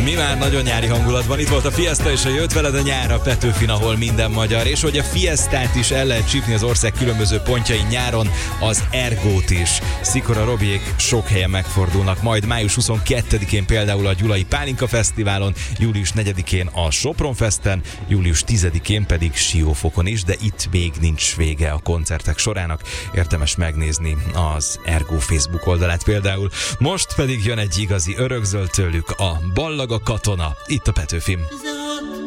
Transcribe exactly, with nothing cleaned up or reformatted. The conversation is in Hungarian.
Mi már nagyon nyári hangulatban. Itt volt a Fiesta, és a jött veled a nyár a Petőfin, ahol minden magyar. És hogy a Fiestát is el lehet csípni az ország különböző pontjain nyáron, az Ergót is. Szikora Robiék sok helyen megfordulnak, majd május huszonkettedikén például a Gyulai Pálinka Fesztiválon, július negyedikén a Sopron Festen, július tizedikén pedig Siófokon is, de itt még nincs vége a koncertek sorának. Érdemes megnézni az Ergó Facebook oldalát például. Most pedig jön egy igazi örökzöld tőlük, a Ballaga Katona, itt a Petőfin.